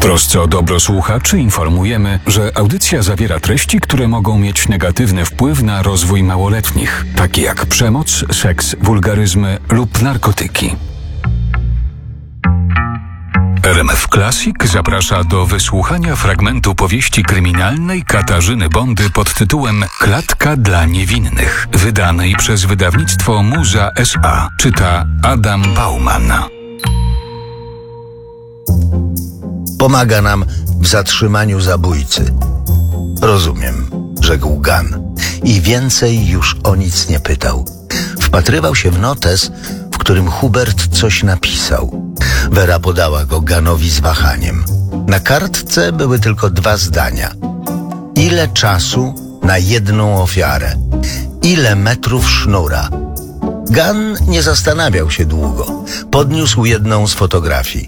trosce o dobro słuchaczy informujemy, że audycja zawiera treści, które mogą mieć negatywny wpływ na rozwój małoletnich, takie jak przemoc, seks, wulgaryzmy lub narkotyki. RMF Classic zaprasza do wysłuchania fragmentu powieści kryminalnej Katarzyny Bondy pod tytułem Klatka dla niewinnych, wydanej przez wydawnictwo Muza S.A. Czyta Adam Bauman. Pomaga nam w zatrzymaniu zabójcy. Rozumiem, rzekł Gunn i więcej już o nic nie pytał. Wpatrywał się w notes, w którym Hubert coś napisał. Vera podała go Gunnowi z wahaniem. Na kartce były tylko 2 zdania. Ile czasu na jedną ofiarę? Ile metrów sznura? Gunn nie zastanawiał się długo. Podniósł jedną z fotografii.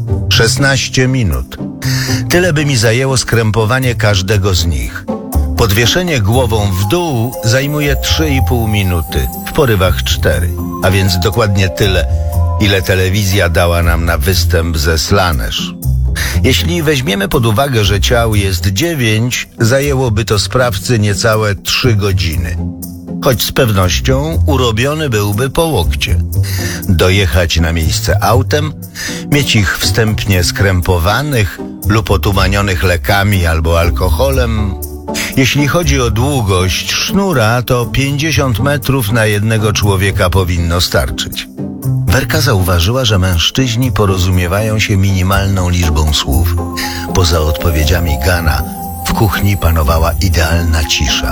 16 minut. Tyle by mi zajęło skrępowanie każdego z nich. Podwieszenie głową w dół zajmuje 3,5 minuty, w porywach 4, a więc dokładnie tyle, ile telewizja dała nam na występ ze Slanesh. Jeśli weźmiemy pod uwagę, że ciał jest 9, zajęłoby to sprawcy niecałe 3 godziny. Choć z pewnością urobiony byłby po łokcie. Dojechać na miejsce autem, mieć ich wstępnie skrępowanych lub otumanionych lekami albo alkoholem. Jeśli chodzi o długość sznura, to 50 metrów na jednego człowieka powinno starczyć. Werka zauważyła, że mężczyźni porozumiewają się minimalną liczbą słów. Poza odpowiedziami Gunna w kuchni panowała idealna cisza.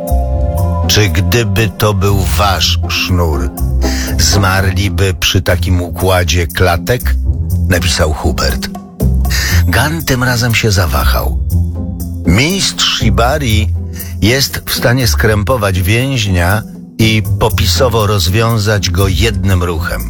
Czy gdyby to był wasz sznur, zmarliby przy takim układzie klatek? Napisał Hubert. Gunn tym razem się zawahał. Mistrz Shibari jest w stanie skrępować więźnia i popisowo rozwiązać go jednym ruchem.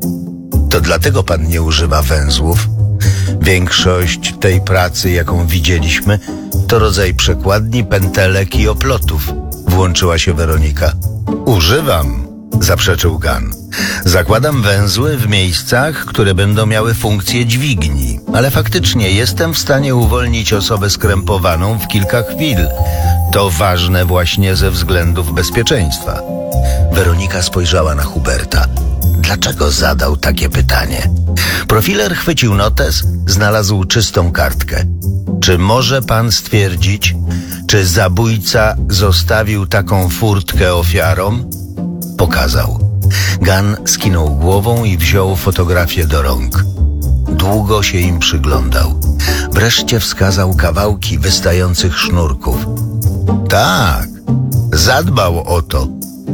To dlatego pan nie używa węzłów? Większość tej pracy, jaką widzieliśmy, to rodzaj przekładni, pętelek i oplotów. Włączyła się Weronika. Używam, zaprzeczył Gunn. Zakładam węzły w miejscach, które będą miały funkcję dźwigni, ale faktycznie jestem w stanie uwolnić osobę skrępowaną w kilka chwil. To ważne właśnie ze względów bezpieczeństwa. Weronika spojrzała na Huberta. Dlaczego zadał takie pytanie? Profiler chwycił notes, znalazł czystą kartkę. Czy może pan stwierdzić, czy zabójca zostawił taką furtkę ofiarom? Pokazał. Gunn skinął głową i wziął fotografię do rąk. Długo się im przyglądał. Wreszcie wskazał kawałki wystających sznurków. Tak, zadbał o to.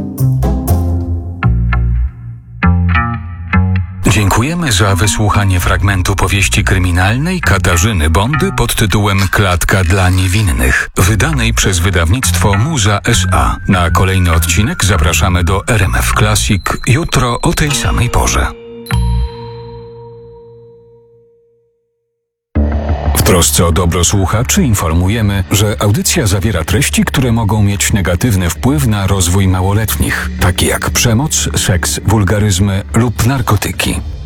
Dziękujemy za wysłuchanie fragmentu powieści kryminalnej Katarzyny Bondy pod tytułem Klatka dla niewinnych, wydanej przez wydawnictwo Muza S.A. Na kolejny odcinek zapraszamy do RMF Classic jutro o tej samej porze. W trosce o dobro słuchaczy informujemy, że audycja zawiera treści, które mogą mieć negatywny wpływ na rozwój małoletnich, takie jak przemoc, seks, wulgaryzmy lub narkotyki.